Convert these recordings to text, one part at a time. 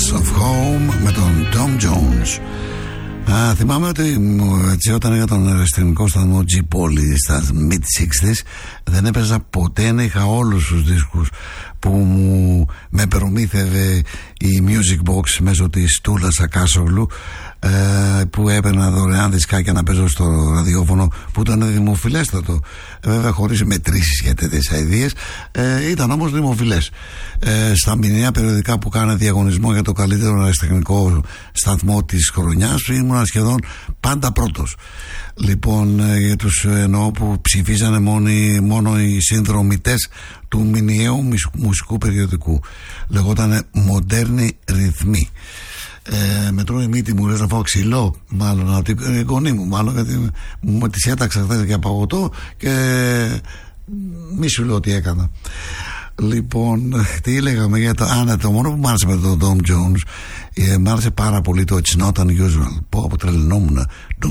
of Home με τον Tom Jones. Θυμάμαι ότι έτσι, όταν είχα τον ερευνητικό σταθμό G-Poly στα mid-60s, δεν έπαιζα ποτέ να είχα όλους τους δίσκους που με προμήθευε η Music Box μέσω της Τούλας Ακάσογλου, που έπαιρνα δωρεάν δισκάκια να παίζω στο ραδιόφωνο, που ήταν δημοφιλέστατο, βέβαια χωρίς μετρήσεις και τέτοιες αηδίες, ήταν όμως δημοφιλές. Στα μηνιαία περιοδικά που κάνανε διαγωνισμό για το καλύτερο αεραστεχνικό σταθμό της χρονιάς, ήμουν σχεδόν πάντα πρώτος. Λοιπόν, για τους εννοώ που ψηφίζανε μόνο οι συνδρομητές του μηνιαίου μουσικού περιοδικού. Λεγότανε Μοντέρνοι Ρυθμοί. Με τρώει μύτη μου, λες να φάω ξυλό, μάλλον από την γονή μου, μάλλον, γιατί μου τις έταξα χθες για παγωτό και μη σου λέω τι έκανα. Λοιπόν, τι λέγαμε για το μόνο που μ' άρεσε με τον Tom Jones, μ' άρεσε πάρα πολύ το It's Not Unusual, που αποτρελνόμουν,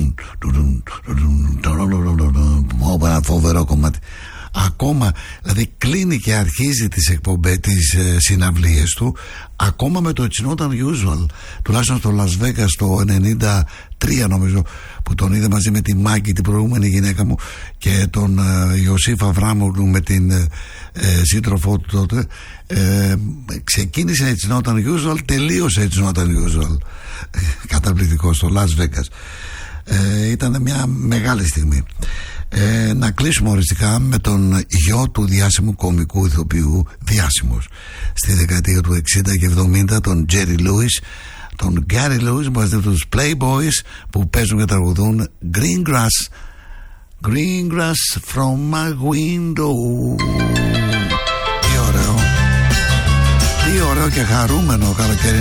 ένα φοβερό κομμάτι. Ακόμα, δηλαδή κλείνει και αρχίζει τις εκπομπές, τις συναυλίες του, ακόμα με το It's Not Unusual, τουλάχιστον στο Las Vegas το 93 νομίζω, που τον είδε μαζί με τη Μάγκη, την προηγούμενη γυναίκα μου, και τον Ιωσήφ Αβράμογλου με την σύντροφό του τότε. Ξεκίνησε It's Not Unusual, τελείωσε It's Not Unusual. Καταπληκτικό στο Las Vegas. Ήταν μια μεγάλη στιγμή. Να κλείσουμε οριστικά με τον γιο του διάσημου κωμικού ηθοποιού, διάσημος στη δεκαετία του 60 και 70, τον Jerry Lewis, τον Gary Lewis, μαζί με τους Playboys, που παίζουν και τραγουδούν Green Grass from my window. Τι ωραίο και χαρούμενο καλοκαίρι.